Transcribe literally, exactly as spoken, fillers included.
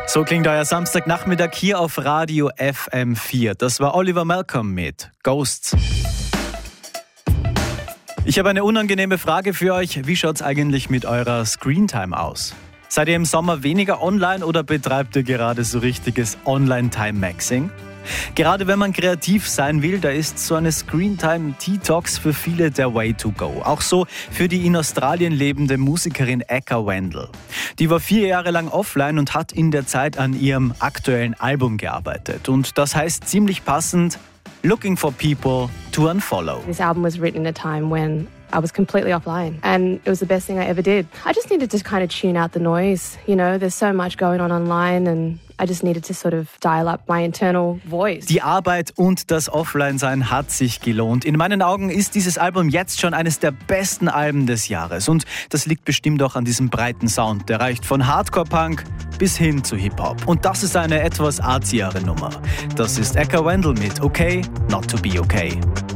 So klingt euer Samstagnachmittag hier auf Radio F M vier. Das war Oliver Malcolm mit Ghosts. Ich habe eine unangenehme Frage für euch. Wie schaut es eigentlich mit eurer Screentime aus? Seid ihr im Sommer weniger online oder betreibt ihr gerade so richtiges Online-Time-Maxing? Gerade wenn man kreativ sein will, da ist so eine Screentime-Detox für viele der Way to go. Auch so für die in Australien lebende Musikerin Eka Wendell. Die war vier Jahre lang offline und hat in der Zeit an ihrem aktuellen Album gearbeitet. Und das heißt ziemlich passend, Looking for People to Unfollow. This album was written at a time when I was completely offline and it was the best thing I ever did. I just needed to kind of tune out the noise. You know, there's so much going on online and I just needed to sort of dial up my internal voice. Die Arbeit und das Offline-Sein hat sich gelohnt. In meinen Augen ist dieses Album jetzt schon eines der besten Alben des Jahres. Und das liegt bestimmt auch an diesem breiten Sound. Der reicht von Hardcore-Punk bis hin zu Hip-Hop. Und das ist eine etwas artigere Nummer. Das ist Eka Wendell mit Okay, Not to Be Okay.